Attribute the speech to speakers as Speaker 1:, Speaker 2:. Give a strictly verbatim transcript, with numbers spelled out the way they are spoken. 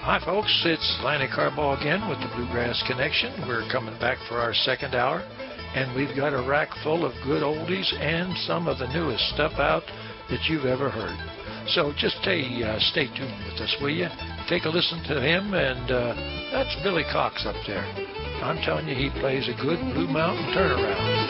Speaker 1: Hi, folks. It's Lanny Carbaugh again with the Bluegrass Connection. We're coming back for our second hour, and we've got a rack full of good oldies and some of the newest stuff out that you've ever heard. So just stay, uh, stay tuned with us, will you? Take a listen to him, and uh, that's Billy Cox up there. I'm telling you, he plays a good Blue Mountain turnaround.